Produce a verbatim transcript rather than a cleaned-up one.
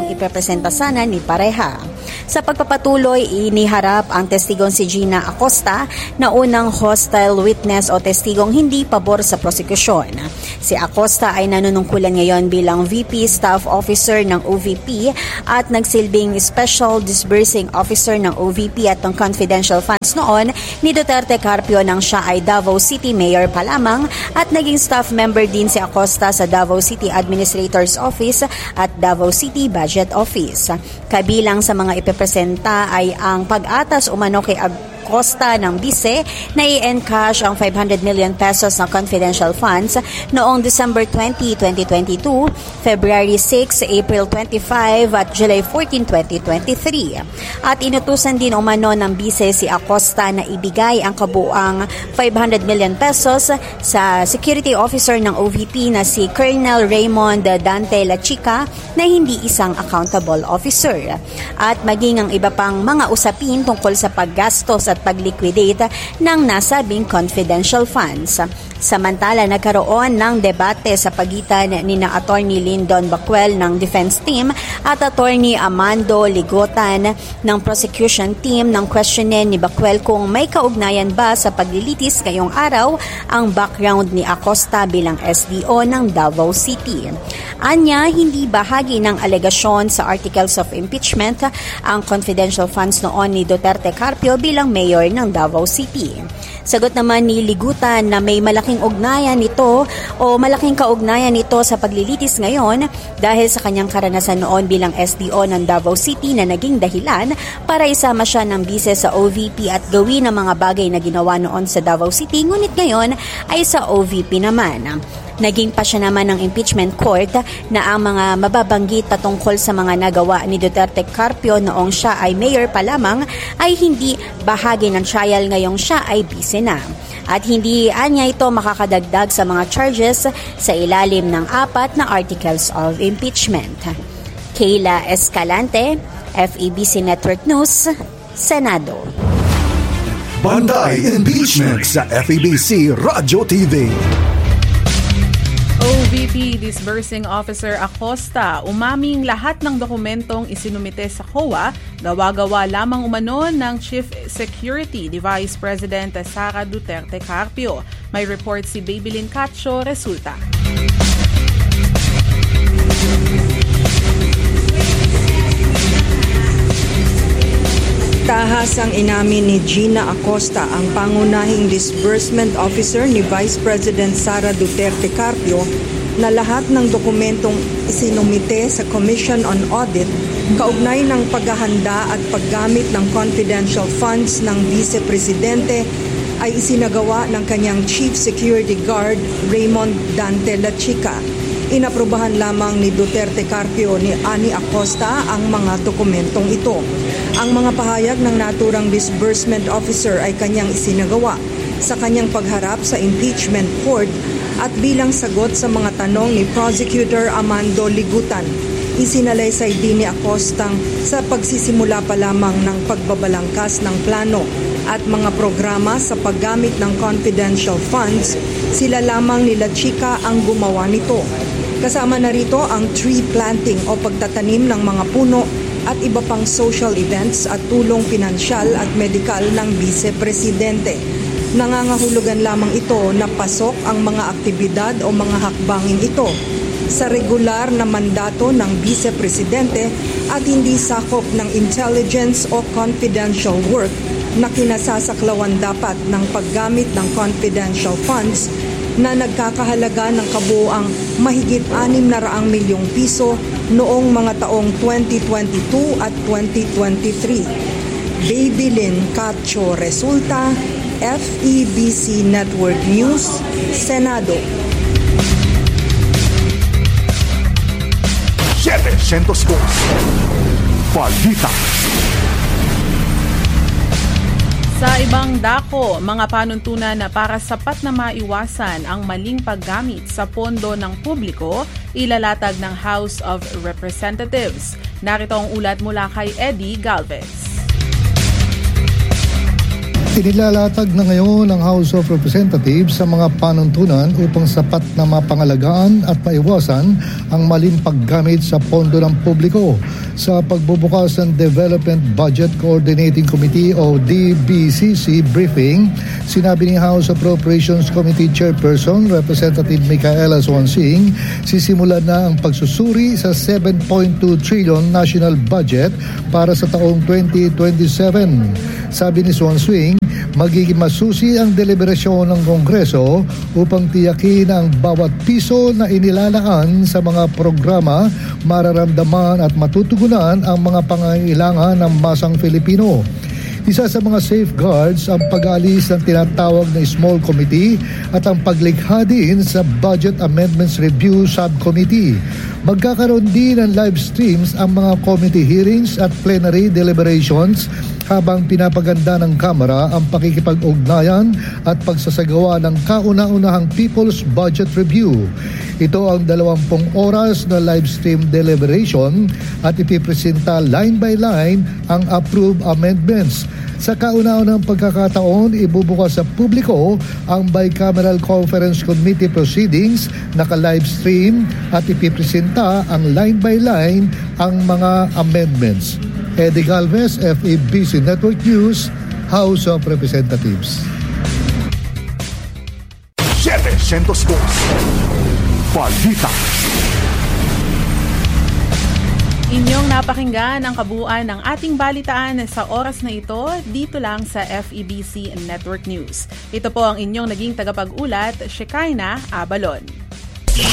kasong ipepresenta sana ni pareha. Sa pagpapatuloy, iniharap ang testigong si Gina Acosta na unang hostile witness o testigong hindi pabor sa prosekusyon. Si Acosta ay nanunungkulan ngayon bilang V P Staff Officer ng O V P at nagsilbing Special Disbursing Officer ng O V P at ng confidential funds noon ni Duterte Carpio nang siya ay Davao City Mayor pa lamang at naging staff member din si Acosta sa Davao City Administrator's Office at Davao City Budget Office. Kabilang sa mga ipepresenta ay ang pag-atas umano kay Acosta ng bise na i-encash ang five hundred million pesos na confidential funds noong December twentieth, twenty twenty-two, February sixth, April twenty-fifth at July fourteenth, twenty twenty-three. At inutusan din umano ng bise si Acosta na ibigay ang kabuang five hundred million pesos sa security officer ng O V P na si Colonel Raymond Dante Lachica na hindi isang accountable officer. At maging ang iba pang mga usapin tungkol sa paggastos at pag-liquidate ng nasabing confidential funds. Samantala, nagkaroon ng debate sa pagitan ni na Attorney Lyndon Bacuel ng Defense Team at Attorney Amando Ligotan ng Prosecution Team nang questionin ni Bacuel kung may kaugnayan ba sa paglilitis ngayong araw ang background ni Acosta bilang S D O ng Davao City. Anya, hindi bahagi ng alegasyon sa Articles of Impeachment ang confidential funds noon ni Duterte Carpio bilang mayor ng Davao City. Sagot naman ni Ligutan na may malaking ugnayan nito o malaking kaugnayan nito sa paglilitis ngayon dahil sa kanyang karanasan noon bilang S D O ng Davao City na naging dahilan para isama siya ng bise sa O V P at gawin ang mga bagay na ginawa noon sa Davao City, ngunit ngayon ay sa O V P naman. Naging pa siya naman ng impeachment court na ang mga mababanggit patungkol sa mga nagawa ni Duterte Carpio noong siya ay mayor pa lamang ay hindi bahagi ng trial ngayong siya ay bise na. At hindi anya ito makakadagdag sa mga charges sa ilalim ng apat na Articles of Impeachment. Kayla Escalante, F E B C Network News, Senado. Bantay Impeachment sa F E B C Radio T V. O V P Disbursing Officer Acosta umaming lahat ng dokumentong isinumite sa C O A gawa-gawa lamang umano ng Chief Security ni Vice President Sara Duterte Carpio. May report si Babylin Cacho, resulta. Tahasang inamin ni Gina Acosta, ang pangunahing disbursement officer ni Vice President Sara Duterte Carpio, na lahat ng dokumentong isinumite sa Commission on Audit kaugnay ng paghahanda at paggamit ng confidential funds ng Vice Presidente ay isinagawa ng kanyang Chief Security Guard Raymond Dante Lachica. Inaprubahan lamang ni Duterte Carpio ni Ani Acosta ang mga dokumentong ito. Ang mga pahayag ng naturang disbursement officer ay kanyang isinagawa sa kanyang pagharap sa impeachment court at bilang sagot sa mga tanong ni Prosecutor Amando Ligutan. Isinalaysay din ni Acostang sa pagsisimula pa lamang ng pagbabalangkas ng plano at mga programa sa paggamit ng confidential funds, sila lamang ni Lachica ang gumawa nito. Kasama na rito ang tree planting o pagtatanim ng mga puno at iba pang social events at tulong pinansyal at medikal ng Vice Presidente. Nangangahulugan lamang ito na pasok ang mga aktibidad o mga hakbangin ito sa regular na mandato ng Vice Presidente at hindi sakop ng intelligence o confidential work na kinasasaklawan dapat ng paggamit ng confidential funds na nagkakahalaga ng kabuuang mahigit anim na raang milyong piso noong mga taong twenty twenty-two at twenty twenty-three. Babylin Cacho, resulta, F E B C Network News, Senado. setecientos dos. Balita. Sa ibang dako, mga panuntunan na para sapat na maiwasan ang maling paggamit sa pondo ng publiko, ilalatag ng House of Representatives. Narito ang ulat mula kay Eddie Galvez. Inilalatag na ngayon ng House of Representatives sa mga panuntunan upang sapat na mapangalagaan at maiwasan ang maling paggamit sa pondo ng publiko. Sa pagbubukas ng Development Budget Coordinating Committee o D B C C briefing, sinabi ni House Appropriations Committee Chairperson Representative Micaela Swansing, sisimulan na ang pagsusuri sa seven point two trillion national budget para sa taong twenty twenty-seven. Sabi ni Swansing, magiging masusi ang deliberasyon ng Kongreso upang tiyakin ang bawat piso na inilalaan sa mga programa, mararamdaman at matutugunan ang mga pangangailangan ng masang Filipino. Isa sa mga safeguards ang pag-alis ng tinatawag na Small Committee at ang paglikha din sa Budget Amendments Review Subcommittee. Magkakaroon din ng live streams ang mga committee hearings at plenary deliberations habang pinapaganda ng Kamara ang pakikipag-ugnayan at pagsasagawa ng kauna-unahang People's Budget Review. Ito ang dalawampung oras na live stream deliberation at ipipresenta line by line ang approved amendments. Sa kauna-unahang pagkakataon, ibubukas sa publiko ang Bicameral Conference Committee proceedings, naka-live stream at ipipresenta ang line by line ang mga amendments. Eddie Galvez, F A B C Network News, House of Representatives. seven oh two Balita. Inyong napakinggan ang kabuuan ng ating balitaan sa oras na ito dito lang sa F E B C Network News. Ito po ang inyong naging tagapag-ulat, Shekinah Abalon.